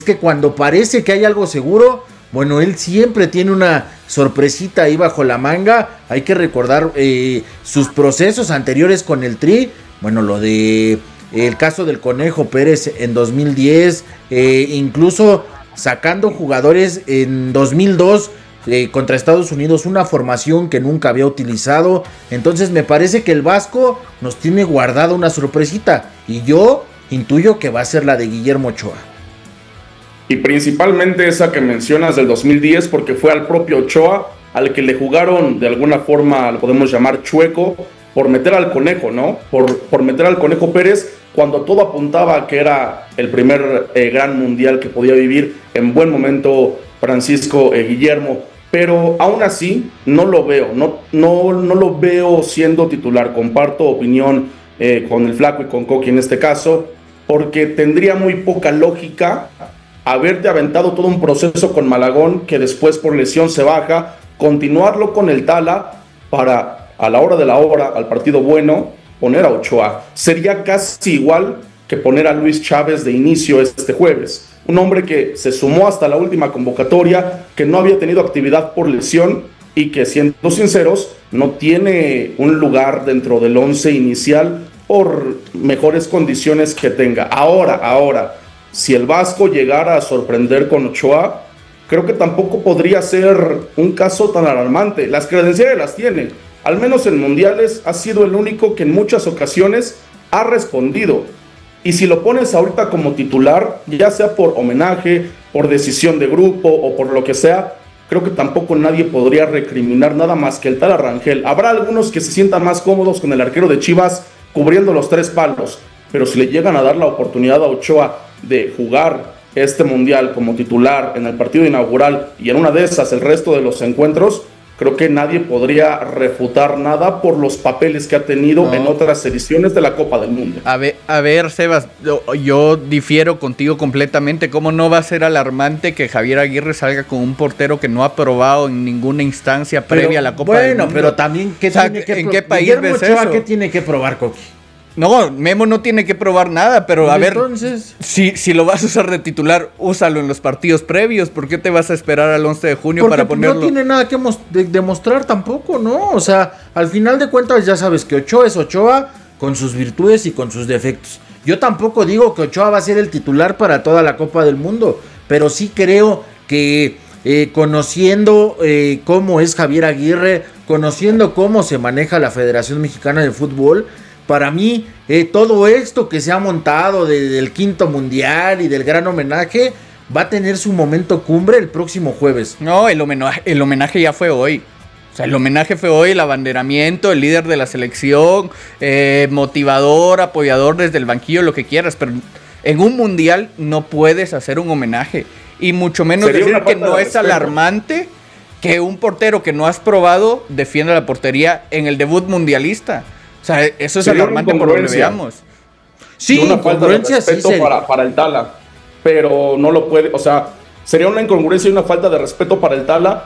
que cuando parece que hay algo seguro, bueno, él siempre tiene una sorpresita ahí bajo la manga. Hay que recordar sus procesos anteriores con el Tri. Bueno, lo de el caso del Conejo Pérez en 2010, incluso sacando jugadores en 2002 contra Estados Unidos, una formación que nunca había utilizado. Entonces me parece que el Vasco nos tiene guardada una sorpresita, y yo intuyo que va a ser la de Guillermo Ochoa. Y principalmente esa que mencionas del 2010, porque fue al propio Ochoa al que le jugaron de alguna forma, lo podemos llamar chueco, por meter al Conejo, ¿no? Por meter al Conejo Pérez, cuando todo apuntaba a que era el primer gran mundial que podía vivir en buen momento Francisco Guillermo. Pero aún así no lo veo, no lo veo siendo titular. Comparto opinión con el Flaco y con Coqui en este caso, porque tendría muy poca lógica haberte aventado todo un proceso con Malagón, que después por lesión se baja, continuarlo con el Tala para, a la hora de la hora, al partido bueno, poner a Ochoa. Sería casi igual que poner a Luis Chávez de inicio este jueves. Un hombre que se sumó hasta la última convocatoria, que no había tenido actividad por lesión y que, siendo sinceros, no tiene un lugar dentro del 11 inicial por mejores condiciones que tenga. Ahora, si el Vasco llegara a sorprender con Ochoa, creo que tampoco podría ser un caso tan alarmante. Las credenciales las tiene. Al menos en mundiales ha sido el único que en muchas ocasiones ha respondido. Y si lo pones ahorita como titular, ya sea por homenaje, por decisión de grupo o por lo que sea, creo que tampoco nadie podría recriminar nada más que el Tala Rangel. Habrá algunos que se sientan más cómodos con el arquero de Chivas cubriendo los 3 palos, pero si le llegan a dar la oportunidad a Ochoa de jugar este mundial como titular en el partido inaugural y en una de esas el resto de los encuentros, creo que nadie podría refutar nada por los papeles que ha tenido en otras ediciones de la Copa del Mundo. A ver, Sebas, yo difiero contigo completamente. ¿Cómo no va a ser alarmante que Javier Aguirre salga con un portero que no ha probado en ninguna instancia previa a la Copa del Mundo? Bueno, pero también, ¿en qué país ves eso? ¿Qué tiene que probar, Coqui? No, Memo no tiene que probar nada, pero a ver, entonces, si lo vas a usar de titular, úsalo en los partidos previos. ¿Por qué te vas a esperar al 11 de junio para ponerlo? No tiene nada que demostrar tampoco, ¿no? O sea, al final de cuentas ya sabes que Ochoa es Ochoa con sus virtudes y con sus defectos. Yo tampoco digo que Ochoa va a ser el titular para toda la Copa del Mundo, pero sí creo que conociendo cómo es Javier Aguirre, conociendo cómo se maneja la Federación Mexicana de Fútbol, para mí, todo esto que se ha montado del quinto mundial y del gran homenaje va a tener su momento cumbre el próximo jueves. No, el homenaje ya fue hoy. O sea, el homenaje fue hoy, el abanderamiento, el líder de la selección, motivador, apoyador desde el banquillo, lo que quieras. Pero en un mundial no puedes hacer un homenaje. Y mucho menos decir que no es alarmante que un portero que no has probado defienda la portería en el debut mundialista. O sea, eso es alarmante por donde veamos. Sí, una falta de respeto para el Tala, pero no lo puede, o sea, sería una incongruencia y una falta de respeto para el Tala,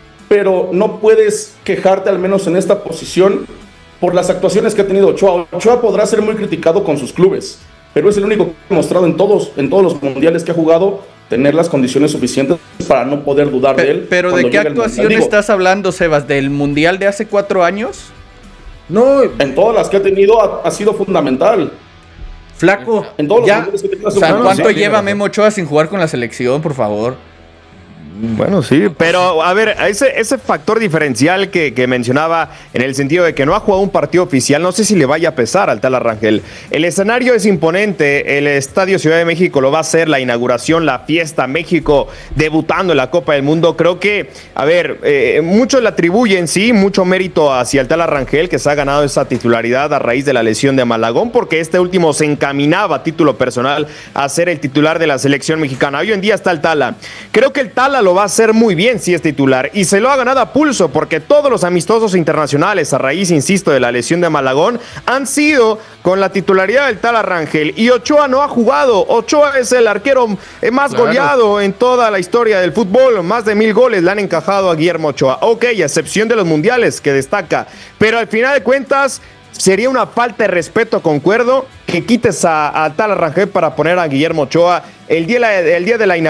pero no puedes quejarte, al menos en esta posición, por las actuaciones que ha tenido Ochoa. Ochoa podrá ser muy criticado con sus clubes, pero es el único que ha mostrado en todos los mundiales que ha jugado tener las condiciones suficientes para no poder dudar de él. Pero ¿de qué actuación estás hablando, Sebas? ¿Del mundial de hace 4 años? No, en todas las que ha tenido ha sido fundamental. Flaco, en todos los mundiales que ha tenido. O sea, ¿cuánto lleva Memo Ochoa sin jugar con la selección, por favor? Bueno, sí, pero a ver, ese factor diferencial que mencionaba en el sentido de que no ha jugado un partido oficial, no sé si le vaya a pesar al Tala Rangel. El escenario es imponente, el Estadio Ciudad de México lo va a hacer, la inauguración, la fiesta, México debutando en la Copa del Mundo. Creo que, a ver, muchos le atribuyen, sí, mucho mérito hacia el Tala Rangel, que se ha ganado esa titularidad a raíz de la lesión de Malagón, porque este último se encaminaba a título personal a ser el titular de la selección mexicana. Hoy en día está el Tala. Creo que el Tala lo va a hacer muy bien si es titular y se lo ha ganado a pulso porque todos los amistosos internacionales a raíz, insisto, de la lesión de Malagón han sido con la titularidad del Tala Rangel y Ochoa no ha jugado. Ochoa es el arquero más goleado en toda la historia del fútbol, más de 1000 goles le han encajado a Guillermo Ochoa. Ok, a excepción de los mundiales que destaca, pero al final de cuentas sería una falta de respeto, concuerdo, que quites a Tala Rangel para poner a Guillermo Ochoa el día de la